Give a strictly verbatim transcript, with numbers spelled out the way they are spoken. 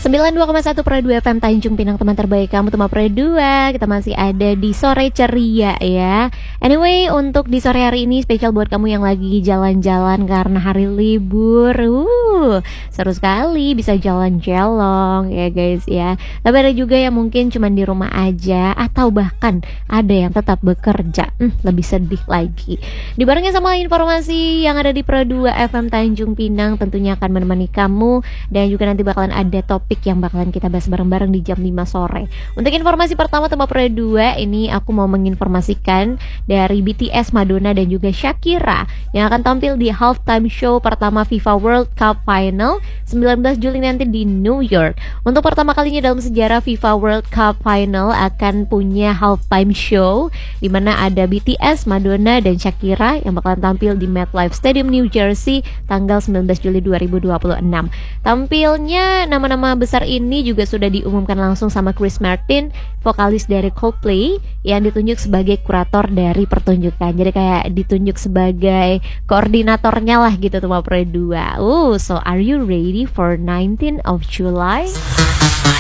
sembilan puluh dua koma satu Pro dua F M Tanjung Pinang, teman terbaik kamu, teman Pro dua. Kita masih ada di sore ceria ya. Anyway, untuk di sore hari ini spesial buat kamu yang lagi jalan-jalan karena hari libur. Uh, seru sekali bisa jalan-jalan ya guys ya. Tapi ada juga yang mungkin cuma di rumah aja atau bahkan ada yang tetap bekerja. Hmm, lebih sedih lagi. Dibarengin sama informasi yang ada di Pro dua F M Tanjung Pinang tentunya akan menemani kamu, dan juga nanti bakalan ada topik yang bakalan kita bahas bareng-bareng di jam lima sore. Untuk informasi pertama tema Pro dua, ini aku mau menginformasikan dari B T S, Madonna dan juga Shakira yang akan tampil di halftime show pertama FIFA World Cup Final sembilan belas Juli nanti di New York. Untuk pertama kalinya dalam sejarah FIFA World Cup Final akan punya halftime show di mana ada B T S, Madonna dan Shakira yang bakalan tampil di MetLife Stadium New Jersey tanggal sembilan belas Juli dua ribu dua puluh enam. Tampilnya nama-nama besar ini juga sudah diumumkan langsung sama Chris Martin, vokalis dari Coldplay, yang ditunjuk sebagai kurator dari pertunjukan. Jadi kayak ditunjuk sebagai koordinatornya lah gitu tuh Pro dua. Uh, so are you ready for nineteenth of July?